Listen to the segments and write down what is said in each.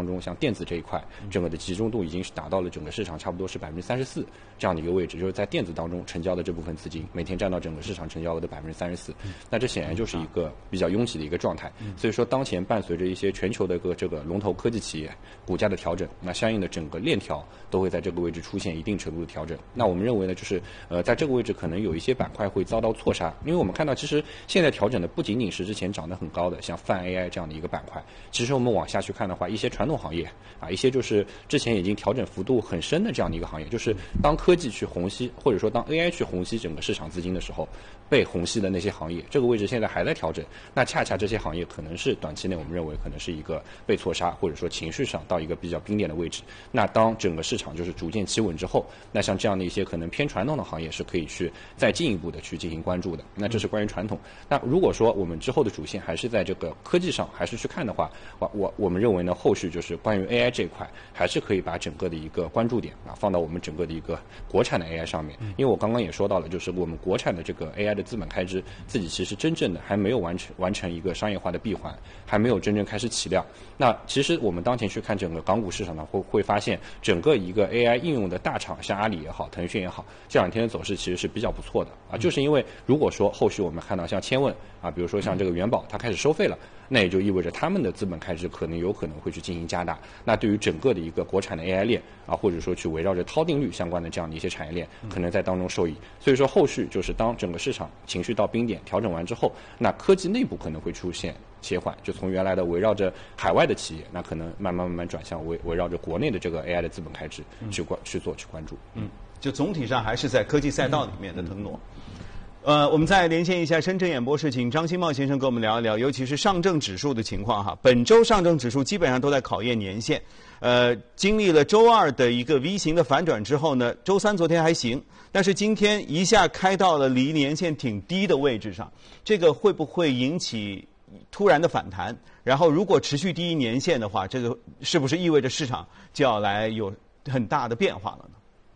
当中，像电子这一块，整个的集中度已经是达到了整个市场差不多是34%这样的一个位置，就是在电子当中成交的这部分资金每天占到整个市场成交额的34%，那这显然就是一个比较拥挤的一个状态。所以说，当前伴随着一些全球的这个龙头科技企业股价的调整，那相应的整个链条都会在这个位置出现一定程度的调整。那我们认为呢，就是在这个位置可能有一些板块会遭到错杀，因为我们看到其实现在调整的不仅仅是之前涨得很高的像泛 AI 这样的一个板块，其实我们往下去看的话，一些传统行业啊，一些就是之前已经调整幅度很深的这样的一个行业，就是当科技去虹吸，或者说当 AI 去虹吸整个市场资金的时候，被虹吸的那些行业，这个位置现在还在调整，那恰恰这些行业可能是短期内我们认为可能是一个被错杀，或者说情绪上到一个比较冰点的位置。那当整个市场就是逐渐企稳之后，那像这样的一些可能偏传统的行业是可以去再进一步的去进行关注的。那这是关于传统。那如果说我们之后的主线还是在这个科技上还是去看的话，我们认为呢，后续就是关于 AI 这一块还是可以把整个的一个关注点放到我们整个的一个国产的 AI 上面。因为我刚刚也说到了，就是我们国产的这个 AI 的资本开支自己其实真正的还没有完成一个商业化的闭环，还没有真正开始起量。那其实我们当前去看整个港股市场呢，会发现整个一个 AI 应用的大厂，像阿里也好，腾讯也好，这两天的走势其实是比较不错的啊。就是因为如果说后续我们看到像千问啊，比如说像这个元宝，它开始收费了，那也就意味着他们的资本开支有可能会去进行加大。那对于整个的一个国产的 AI 链啊，或者说去围绕着涛定律相关的这样的一些产业链，可能在当中受益。所以说后续就是当整个市场情绪到冰点调整完之后，那科技内部可能会出现切换，就从原来的围绕着海外的企业，那可能慢慢转向围绕着国内的这个 AI 的资本开支去关注。 就总体上还是在科技赛道里面的腾挪。我们再连线一下深圳演播室，请张新茂先生跟我们聊一聊，尤其是上证指数的情况哈。本周上证指数基本上都在考验年线，经历了周二的一个 V 型的反转之后呢，周三昨天还行，但是今天一下开到了离年线挺低的位置上，这个会不会引起突然的反弹？然后如果持续低于年线的话，这个是不是意味着市场就要来有很大的变化了呢？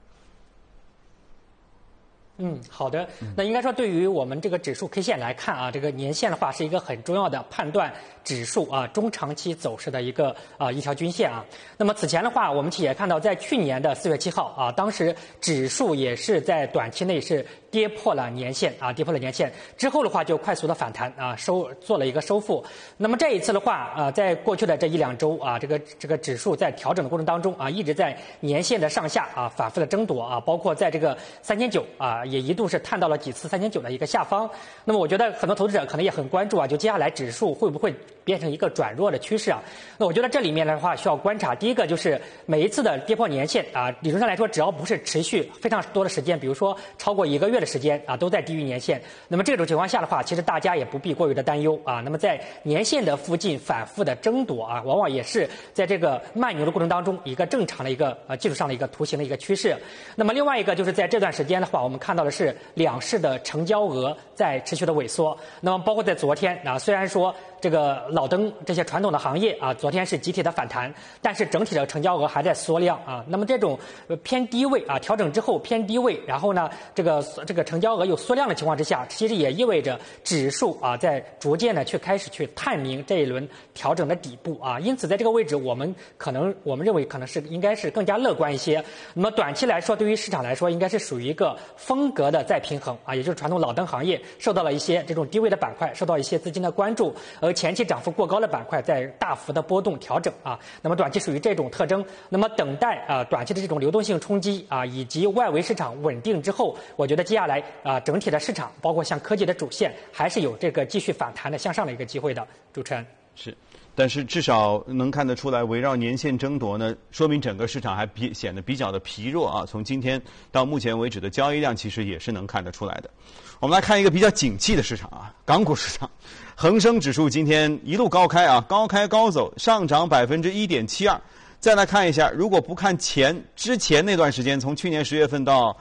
好的。那应该说，对于我们这个指数 K 线来看啊，这个年线的话是一个很重要的判断指数啊中长期走势的一条均线啊。那么此前的话，我们也看到，在去年的4月7号啊，当时指数也是在短期内是跌破了年线之后的话就快速的反弹啊，做了一个收复。那么这一次的话在过去的这1-2周啊，这个指数在调整的过程当中啊，一直在年线的上下啊反复的争夺啊，包括在这个3900啊，也一度是探到了几次3900的一个下方。那么我觉得很多投资者可能也很关注啊，就接下来指数会不会变成一个转弱的趋势啊？那我觉得这里面的话需要观察，第一个就是每一次的跌破年线啊，理论上来说，只要不是持续非常多的时间，比如说超过1个月的时间啊，都在低于年线，那么这种情况下的话，其实大家也不必过于的担忧啊。那么在年线的附近反复的争夺啊，往往也是在这个慢牛的过程当中一个正常的一个技术上的一个图形的一个趋势。那么另外一个就是在这段时间的话，我们看到的是两市的成交额在持续的萎缩。那么包括在昨天啊，虽然说这个老登这些传统的行业啊，昨天是集体的反弹，但是整体的成交额还在缩量啊。那么这种偏低位啊，调整之后偏低位，然后呢，这个成交额有缩量的情况之下，其实也意味着指数啊在逐渐的开始去探明这一轮调整的底部啊。因此在这个位置，我们认为可能是应该是更加乐观一些。那么短期来说，对于市场来说，应该是属于一个风格的再平衡啊，也就是传统老登行业受到了一些这种低位的板块受到一些资金的关注，而前期涨幅过高的板块在大幅的波动调整啊。那么短期属于这种特征。那么等待短期的这种流动性冲击啊，以及外围市场稳定之后，我觉得接下来整体的市场包括像科技的主线还是有这个继续反弹的向上的一个机会的。主持人是。但是至少能看得出来，围绕年线争夺呢，说明整个市场还显得比较的疲弱啊。从今天到目前为止的交易量，其实也是能看得出来的。我们来看一个比较景气的市场啊，港股市场，恒生指数今天一路高开啊，高开高走，上涨1.72%。再来看一下，如果不看之前那段时间，从去年10月份到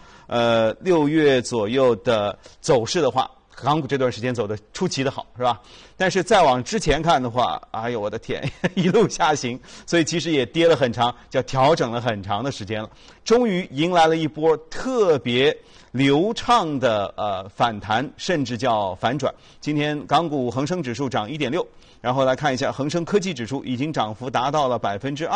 6月左右的走势的话，港股这段时间走的出奇的好，是吧？但是再往之前看的话，哎呦我的天，一路下行，所以其实也跌了很长，叫调整了很长的时间了。终于迎来了一波特别流畅的反弹，甚至叫反转。今天港股恒生指数涨1.6%，然后来看一下恒生科技指数已经涨幅达到了2%。